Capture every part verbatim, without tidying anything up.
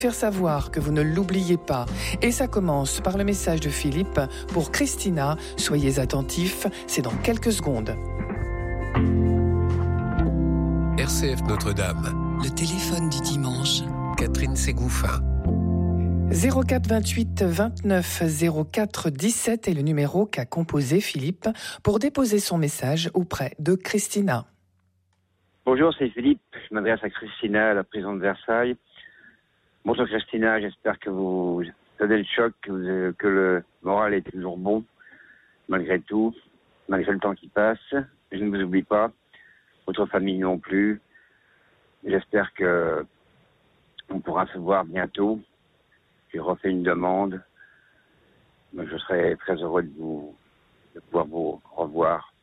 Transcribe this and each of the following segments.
Faire savoir que vous ne l'oubliez pas. Et ça commence par le message de Philippe pour Christina. Soyez attentifs, c'est dans quelques secondes. R C F Notre-Dame. Le téléphone du dimanche. Catherine Ségouffin. zéro quatre vingt-huit vingt-neuf zéro quatre dix-sept est le numéro qu'a composé Philippe pour déposer son message auprès de Christina. Bonjour, c'est Philippe. Je m'adresse à Christina à la prison de Versailles. Bonjour Christina, j'espère que vous avez le choc, que, vous, que le moral est toujours bon, malgré tout, malgré le temps qui passe. Je ne vous oublie pas, votre famille non plus. J'espère que on pourra se voir bientôt. J'ai refait une demande. Je serai très heureux de, vous, de pouvoir vous revoir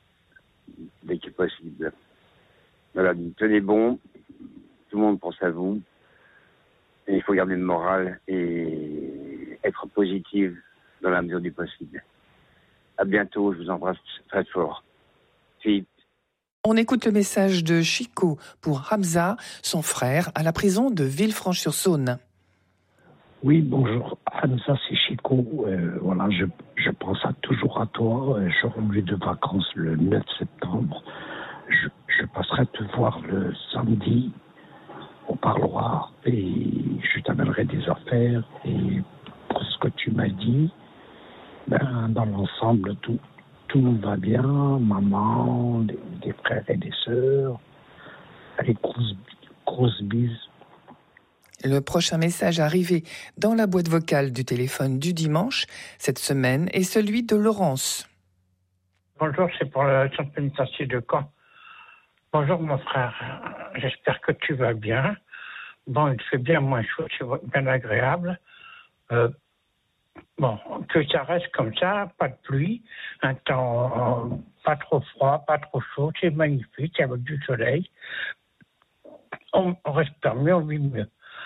dès que possible. Voilà, tenez bon, tout le monde pense à vous. Et il faut garder le moral et être positif dans la mesure du possible. À bientôt, je vous embrasse très fort. Philippe. On écoute le message de Chico pour Hamza, son frère, à la prison de Villefranche-sur-Saône. Oui, bonjour. Hamza, c'est Chico. Euh, voilà, je, je pense à, toujours à toi. Je reviens de vacances le neuf septembre. Je, je passerai te voir le samedi. On parlera et je t'amènerai des affaires. Et pour ce que tu m'as dit, ben, dans l'ensemble, tout, tout va bien. Maman, des, des frères et des sœurs. Allez, grosse, grosse bise. Le prochain message arrivé dans la boîte vocale du téléphone du dimanche cette semaine est celui de Laurence. Bonjour, c'est pour le centre pénitentiaire de Caen. Bonjour mon frère, j'espère que tu vas bien. Bon, il fait bien moins chaud, c'est bien agréable. Euh, bon, que ça reste comme ça, pas de pluie, un temps euh, pas trop froid, pas trop chaud, c'est magnifique, avec du soleil. On, on respire mieux, on vit mieux.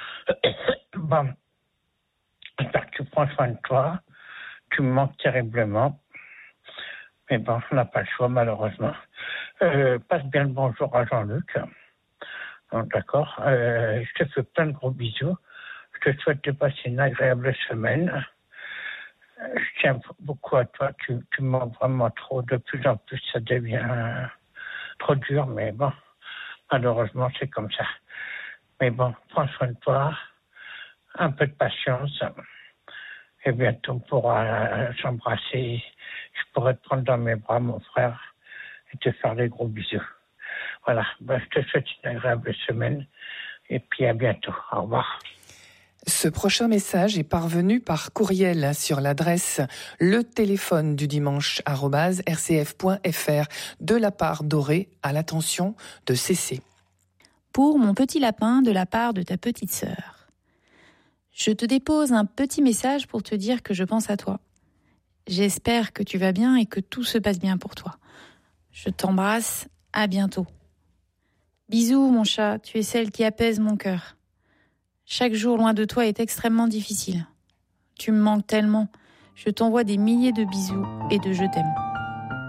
Bon, j'espère que tu prends soin de toi, tu me manques terriblement. Mais bon, on n'a pas le choix, malheureusement. Euh, passe bien le bonjour à Jean-Luc. Bon, d'accord. Euh, je te fais plein de gros bisous. Je te souhaite de passer une agréable semaine. Euh, je tiens beaucoup à toi. Tu, tu me manques vraiment trop. De plus en plus, ça devient euh, trop dur. Mais bon, malheureusement, c'est comme ça. Mais bon, prends soin de toi. Un peu de patience. Et bientôt, on pourra euh, s'embrasser. Je pourrais te prendre dans mes bras, mon frère, et te faire des gros bisous. Voilà, ben, je te souhaite une agréable semaine, et puis à bientôt. Au revoir. Ce prochain message est parvenu par courriel sur l'adresse le téléphone du dimanche arobase r c f point f r de la part d'Auré à l'attention de Cécé. Pour mon petit lapin de la part de ta petite sœur. Je te dépose un petit message pour te dire que je pense à toi. J'espère que tu vas bien et que tout se passe bien pour toi. Je t'embrasse, à bientôt. Bisous mon chat, tu es celle qui apaise mon cœur. Chaque jour loin de toi est extrêmement difficile. Tu me manques tellement, je t'envoie des milliers de bisous et de je t'aime.